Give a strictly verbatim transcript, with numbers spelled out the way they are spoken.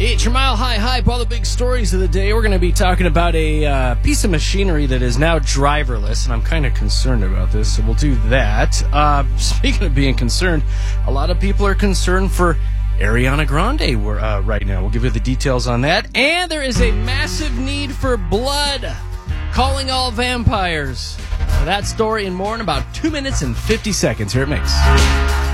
It's your Mile High Hype, all the big stories of the day. We're going to be talking about a uh, piece of machinery that is now driverless, and I'm kind of concerned about this, so we'll do that. Uh, speaking of being concerned, a lot of people are concerned for Ariana Grande uh, right now. We'll give you the details on that. And there is a massive need for blood, calling all vampires. That story and more in about two minutes and fifty seconds here at Mix.